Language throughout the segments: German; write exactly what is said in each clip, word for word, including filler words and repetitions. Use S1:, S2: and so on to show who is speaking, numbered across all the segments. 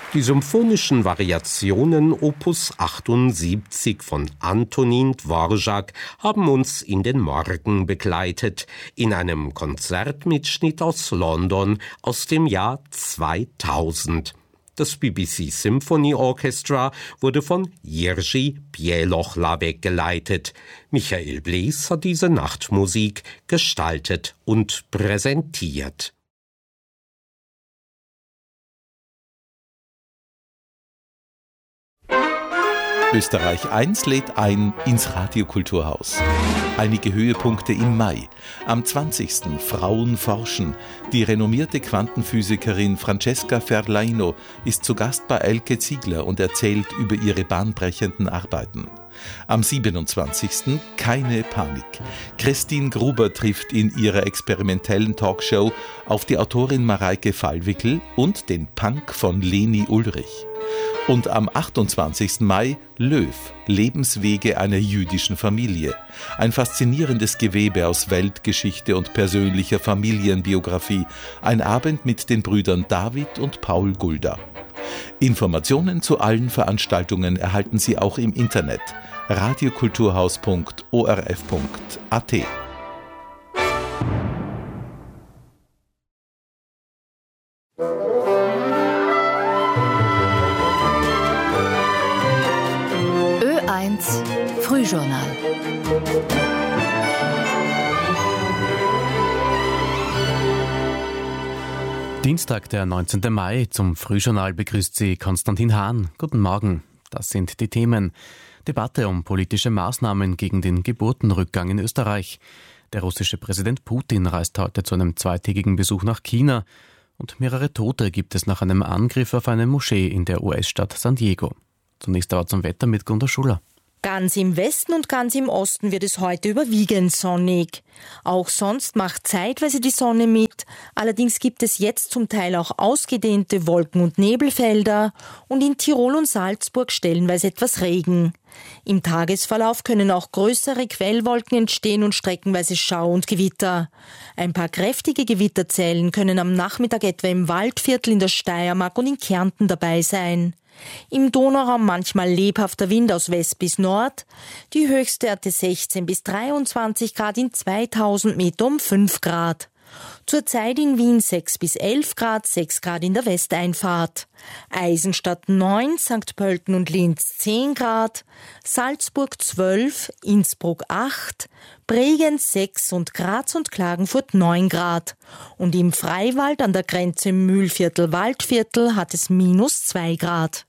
S1: Die symphonischen Variationen Opus achtundsiebzig von Antonin Dvorak haben uns in den Morgen begleitet, in einem Konzertmitschnitt aus London aus dem Jahr zweitausend. Das B B C Symphony Orchestra wurde von Jiří Bělohlávek geleitet. Michael Blees hat diese Nachtmusik gestaltet und präsentiert.
S2: Österreich eins lädt ein ins Radiokulturhaus. Einige Höhepunkte im Mai. Am zwanzigsten Frauen forschen. Die renommierte Quantenphysikerin Francesca Ferlaino ist zu Gast bei Elke Ziegler und erzählt über ihre bahnbrechenden Arbeiten. Am siebenundzwanzigsten Keine Panik. Christine Gruber trifft in ihrer experimentellen Talkshow auf die Autorin Mareike Fallwickel und den Punk von Leni Ulrich. Und am achtundzwanzigsten Mai Löw, Lebenswege einer jüdischen Familie. Ein faszinierendes Gewebe aus Weltgeschichte und persönlicher Familienbiografie. Ein Abend mit den Brüdern David und Paul Gulda. Informationen zu allen Veranstaltungen erhalten Sie auch im Internet radiokulturhaus punkt o r f punkt a t.
S3: Ö eins Frühjournal.
S4: Dienstag, der neunzehnten Mai. Zum Frühjournal begrüßt Sie Konstantin Hahn. Guten Morgen. Das sind die Themen. Debatte um politische Maßnahmen gegen den Geburtenrückgang in Österreich. Der russische Präsident Putin reist heute zu einem zweitägigen Besuch nach China. Und mehrere Tote gibt es nach einem Angriff auf eine Moschee in der U S-Stadt San Diego. Zunächst aber zum Wetter mit Gunda Schuller.
S5: Ganz im Westen und ganz im Osten wird es heute überwiegend sonnig. Auch sonst macht zeitweise die Sonne mit. Allerdings gibt es jetzt zum Teil auch ausgedehnte Wolken- und Nebelfelder und in Tirol und Salzburg stellenweise etwas Regen. Im Tagesverlauf können auch größere Quellwolken entstehen und streckenweise Schau und Gewitter. Ein paar kräftige Gewitterzellen können am Nachmittag etwa im Waldviertel in der Steiermark und in Kärnten dabei sein. Im Donauraum manchmal lebhafter Wind aus West bis Nord. Die Höchstwerte sechzehn bis dreiundzwanzig Grad, in zweitausend Meter um fünf Grad. Zurzeit in Wien sechs bis elf Grad, sechs Grad in der Westeinfahrt. Eisenstadt neun, Sankt Pölten und Linz zehn Grad, Salzburg zwölf, Innsbruck acht, Bregenz sechs und Graz und Klagenfurt neun Grad. Und im Freiwald an der Grenze Mühlviertel-Waldviertel hat es minus zwei Grad.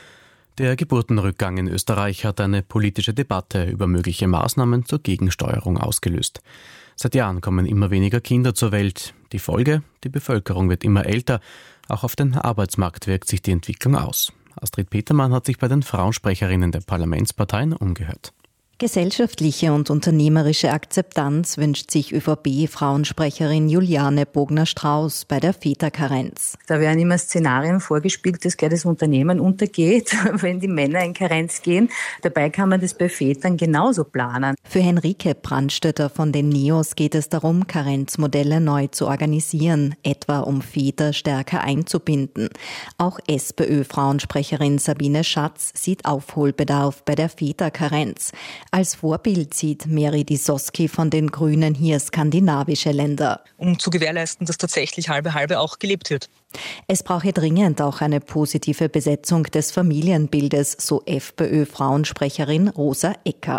S4: Der Geburtenrückgang in Österreich hat eine politische Debatte über mögliche Maßnahmen zur Gegensteuerung ausgelöst. Seit Jahren kommen immer weniger Kinder zur Welt. Die Folge? Die Bevölkerung wird immer älter. Auch auf den Arbeitsmarkt wirkt sich die Entwicklung aus. Astrid Petermann hat sich bei den Frauensprecherinnen der Parlamentsparteien umgehört.
S6: Gesellschaftliche und unternehmerische Akzeptanz wünscht sich ÖVP-Frauensprecherin Juliane Bogner-Strauß bei der Väterkarenz.
S7: Da werden immer Szenarien vorgespielt, dass gleich das Unternehmen untergeht, wenn die Männer in Karenz gehen. Dabei kann man das bei Vätern genauso planen.
S6: Für Henrike Brandstätter von den NEOS geht es darum, Karenzmodelle neu zu organisieren, etwa um Väter stärker einzubinden. Auch SPÖ-Frauensprecherin Sabine Schatz sieht Aufholbedarf bei der Väterkarenz. Als Vorbild sieht Meri Disoski von den Grünen hier skandinavische Länder.
S8: Um zu gewährleisten, dass tatsächlich halbe-halbe auch gelebt wird.
S6: Es brauche dringend auch eine positive Besetzung des Familienbildes, so FPÖ-Frauensprecherin Rosa Ecker.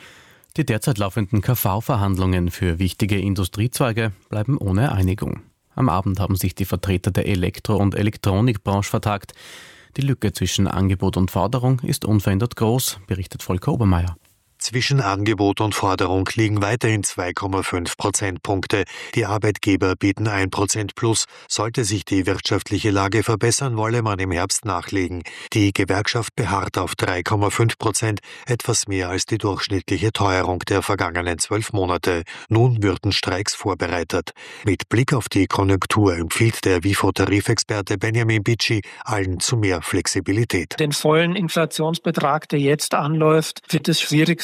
S4: Die derzeit laufenden K V-Verhandlungen für wichtige Industriezweige bleiben ohne Einigung. Am Abend haben sich die Vertreter der Elektro- und Elektronikbranche vertagt. Die Lücke zwischen Angebot und Forderung ist unverändert groß, berichtet Volker Obermeier.
S9: Zwischen Angebot und Forderung liegen weiterhin zwei Komma fünf Prozentpunkte. Die Arbeitgeber bieten ein Prozent plus. Sollte sich die wirtschaftliche Lage verbessern, wolle man im Herbst nachlegen. Die Gewerkschaft beharrt auf drei Komma fünf Prozent, etwas mehr als die durchschnittliche Teuerung der vergangenen zwölf Monate. Nun würden Streiks vorbereitet. Mit Blick auf die Konjunktur empfiehlt der WIFO-Tarifexperte Benjamin Bitschi allen zu mehr Flexibilität.
S10: Den vollen Inflationsbetrag, der jetzt anläuft, wird es schwierig sein,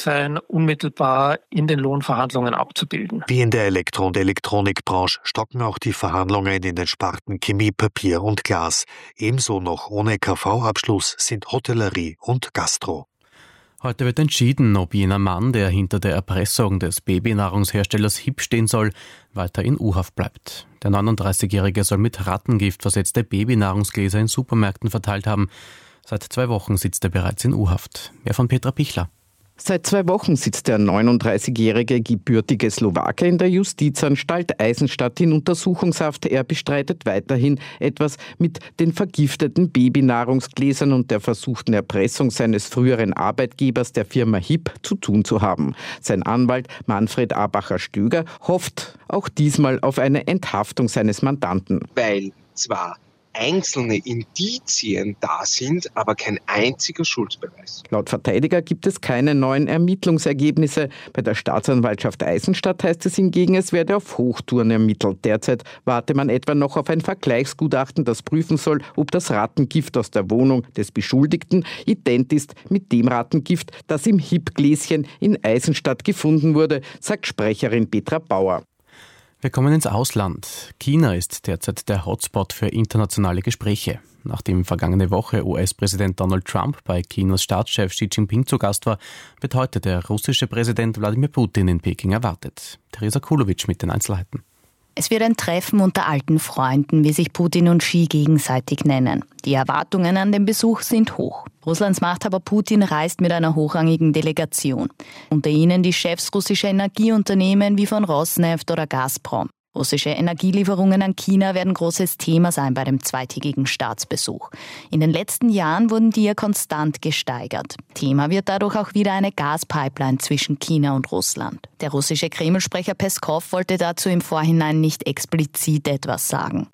S10: sein, unmittelbar in den Lohnverhandlungen abzubilden.
S9: Wie in der Elektro- und Elektronikbranche stocken auch die Verhandlungen in den Sparten Chemie, Papier und Glas. Ebenso noch ohne K V-Abschluss sind Hotellerie und Gastro.
S4: Heute wird entschieden, ob jener Mann, der hinter der Erpressung des Babynahrungsherstellers H I P stehen soll, weiter in U-Haft bleibt. Der neununddreißigjährige soll mit Rattengift versetzte Babynahrungsgläser in Supermärkten verteilt haben. Seit zwei Wochen sitzt er bereits in U-Haft. Mehr von Petra Pichler.
S11: Seit zwei Wochen sitzt der neununddreißigjährige gebürtige Slowake in der Justizanstalt Eisenstadt in Untersuchungshaft. Er bestreitet weiterhin, etwas mit den vergifteten Babynahrungsgläsern und der versuchten Erpressung seines früheren Arbeitgebers, der Firma H I P, zu tun zu haben. Sein Anwalt Manfred Abacher-Stöger hofft auch diesmal auf eine Enthaftung seines Mandanten.
S12: Weil zwar einzelne Indizien da sind, aber kein einziger Schuldbeweis.
S11: Laut Verteidiger gibt es keine neuen Ermittlungsergebnisse. Bei der Staatsanwaltschaft Eisenstadt heißt es hingegen, es werde auf Hochtouren ermittelt. Derzeit warte man etwa noch auf ein Vergleichsgutachten, das prüfen soll, ob das Rattengift aus der Wohnung des Beschuldigten ident ist mit dem Rattengift, das im H I P-Gläschen in Eisenstadt gefunden wurde, sagt Sprecherin Petra Bauer.
S4: Wir kommen ins Ausland. China ist derzeit der Hotspot für internationale Gespräche. Nachdem vergangene Woche U S-Präsident Donald Trump bei Chinas Staatschef Xi Jinping zu Gast war, wird heute der russische Präsident Wladimir Putin in Peking erwartet. Theresa Kulowitsch mit den Einzelheiten.
S13: Es wird ein Treffen unter alten Freunden, wie sich Putin und Xi gegenseitig nennen. Die Erwartungen an den Besuch sind hoch. Russlands Machthaber Putin reist mit einer hochrangigen Delegation. Unter ihnen die Chefs russischer Energieunternehmen wie von Rosneft oder Gazprom. Russische Energielieferungen an China werden großes Thema sein bei dem zweitägigen Staatsbesuch. In den letzten Jahren wurden die ja konstant gesteigert. Thema wird dadurch auch wieder eine Gaspipeline zwischen China und Russland. Der russische Kreml-Sprecher Peskov wollte dazu im Vorhinein nicht explizit etwas sagen.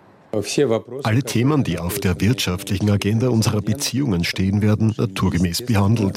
S14: Alle Themen, die auf der wirtschaftlichen Agenda unserer Beziehungen stehen werden, naturgemäß behandelt.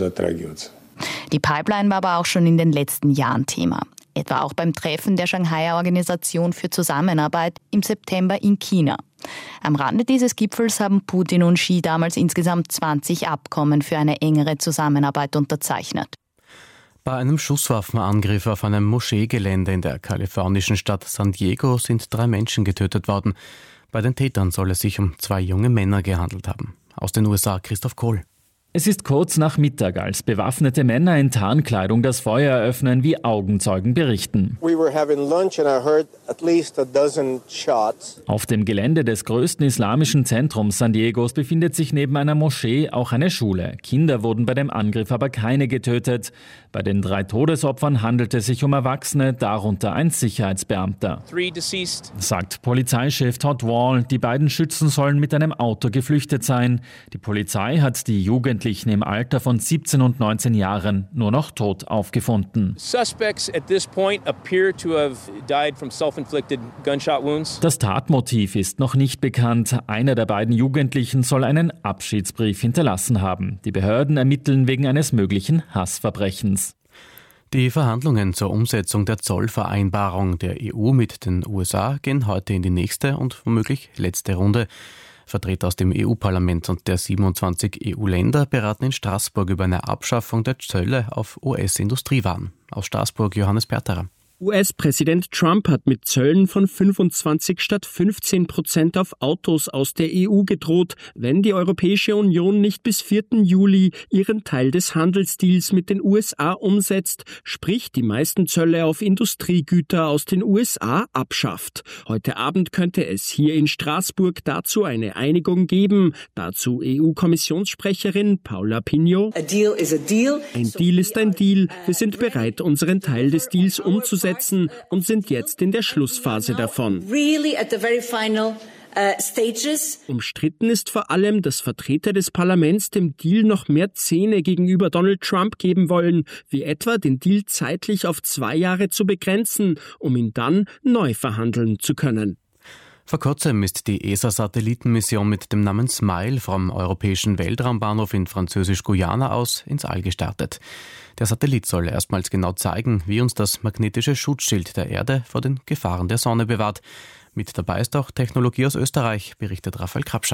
S13: Die Pipeline war aber auch schon in den letzten Jahren Thema. Etwa auch beim Treffen der Shanghaier Organisation für Zusammenarbeit im September in China. Am Rande dieses Gipfels haben Putin und Xi damals insgesamt zwanzig Abkommen für eine engere Zusammenarbeit unterzeichnet.
S4: Bei einem Schusswaffenangriff auf einem Moscheegelände in der kalifornischen Stadt San Diego sind drei Menschen getötet worden. Bei den Tätern soll es sich um zwei junge Männer gehandelt haben. Aus den U S A Christoph Kohl.
S15: Es ist kurz nach Mittag, als bewaffnete Männer in Tarnkleidung das Feuer eröffnen, wie Augenzeugen berichten.
S16: We were having lunch and I heard at least a dozen shots.
S15: Auf dem Gelände des größten islamischen Zentrums San Diegos befindet sich neben einer Moschee auch eine Schule. Kinder wurden bei dem Angriff aber keine getötet. Bei den drei Todesopfern handelt es sich um Erwachsene, darunter ein Sicherheitsbeamter.
S16: Three deceased.
S15: Sagt Polizeichef Todd Wall, die beiden Schützen sollen mit einem Auto geflüchtet sein. Die Polizei hat die Jugendlichen im Alter von siebzehn und neunzehn Jahren nur noch tot aufgefunden.
S16: Suspects at this point appear to have died from self-inflicted gunshot wounds.
S15: Das Tatmotiv ist noch nicht bekannt. Einer der beiden Jugendlichen soll einen Abschiedsbrief hinterlassen haben. Die Behörden ermitteln wegen eines möglichen Hassverbrechens.
S4: Die Verhandlungen zur Umsetzung der Zollvereinbarung der E U mit den U S A gehen heute in die nächste und womöglich letzte Runde. Vertreter aus dem E U-Parlament und der siebenundzwanzig E U-Länder beraten in Straßburg über eine Abschaffung der Zölle auf U S-Industriewaren. Aus Straßburg Johannes Perterer.
S17: U S-Präsident Trump hat mit Zöllen von fünfundzwanzig statt fünfzehn Prozent auf Autos aus der E U gedroht, wenn die Europäische Union nicht bis vierten Juli ihren Teil des Handelsdeals mit den U S A umsetzt, sprich die meisten Zölle auf Industriegüter aus den U S A abschafft. Heute Abend könnte es hier in Straßburg dazu eine Einigung geben. Dazu E U-Kommissionssprecherin Paula Pinho.
S18: A deal is a deal.
S17: Ein Deal ist ein Deal. Wir sind bereit, unseren Teil des Deals umzusetzen und sind jetzt in der Schlussphase davon.
S18: Really at the very final uh, stages.
S17: Umstritten ist vor allem, dass Vertreter des Parlaments dem Deal noch mehr Zähne gegenüber Donald Trump geben wollen, wie etwa den Deal zeitlich auf zwei Jahre zu begrenzen, um ihn dann neu verhandeln zu können.
S4: Vor kurzem ist die E S A-Satellitenmission mit dem Namen SMILE vom europäischen Weltraumbahnhof in Französisch-Guyana aus ins All gestartet. Der Satellit soll erstmals genau zeigen, wie uns das magnetische Schutzschild der Erde vor den Gefahren der Sonne bewahrt. Mit dabei ist auch Technologie aus Österreich, berichtet Raphael Krapscher.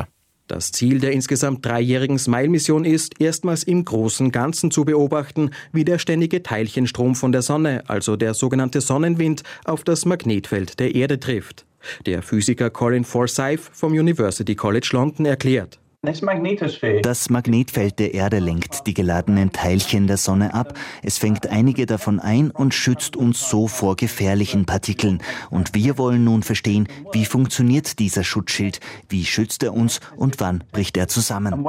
S19: Das Ziel der insgesamt dreijährigen Smile-Mission ist, erstmals im großen Ganzen zu beobachten, wie der ständige Teilchenstrom von der Sonne, also der sogenannte Sonnenwind, auf das Magnetfeld der Erde trifft. Der Physiker Colin Forsyth vom University College London erklärt:
S20: Das Magnetfeld der Erde lenkt die geladenen Teilchen der Sonne ab. Es fängt einige davon ein und schützt uns so vor gefährlichen Partikeln. Und wir wollen nun verstehen, wie funktioniert dieser Schutzschild, wie schützt er uns und wann bricht er zusammen.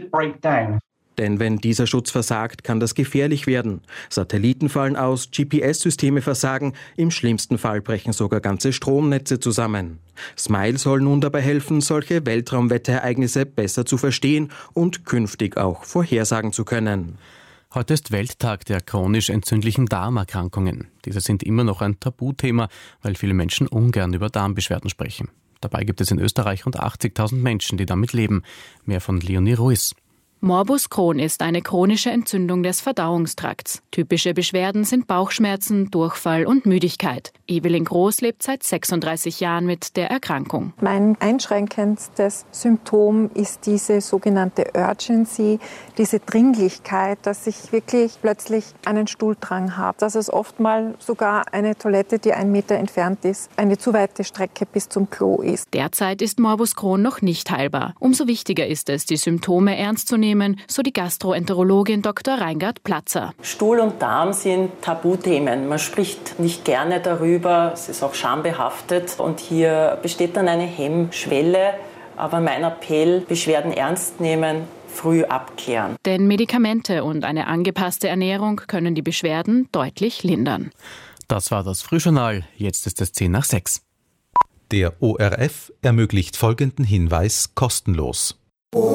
S19: Denn wenn dieser Schutz versagt, kann das gefährlich werden. Satelliten fallen aus, G P S-Systeme versagen, im schlimmsten Fall brechen sogar ganze Stromnetze zusammen. Smile soll nun dabei helfen, solche Weltraumwetterereignisse besser zu verstehen und künftig auch vorhersagen zu können.
S4: Heute ist Welttag der chronisch entzündlichen Darmerkrankungen. Diese sind immer noch ein Tabuthema, weil viele Menschen ungern über Darmbeschwerden sprechen. Dabei gibt es in Österreich rund achtzigtausend Menschen, die damit leben. Mehr von Leonie Ruiz.
S21: Morbus Crohn ist eine chronische Entzündung des Verdauungstrakts. Typische Beschwerden sind Bauchschmerzen, Durchfall und Müdigkeit. Evelyn Groß lebt seit sechsunddreißig Jahren mit der Erkrankung.
S22: Mein einschränkendstes Symptom ist diese sogenannte Urgency, diese Dringlichkeit, dass ich wirklich plötzlich einen Stuhldrang habe. Dass es oft mal sogar eine Toilette, die einen Meter entfernt ist, eine zu weite Strecke bis zum Klo ist.
S21: Derzeit ist Morbus Crohn noch nicht heilbar. Umso wichtiger ist es, die Symptome ernst zu nehmen, so die Gastroenterologin Doktor Reingard Platzer.
S23: Stuhl und Darm sind Tabuthemen. Man spricht nicht gerne darüber, es ist auch schambehaftet und hier besteht dann eine Hemmschwelle. Aber mein Appell, Beschwerden ernst nehmen, früh abklären.
S21: Denn Medikamente und eine angepasste Ernährung können die Beschwerden deutlich lindern.
S4: Das war das Frühjournal. Jetzt ist es zehn nach sechs.
S2: Der O R F ermöglicht folgenden Hinweis kostenlos.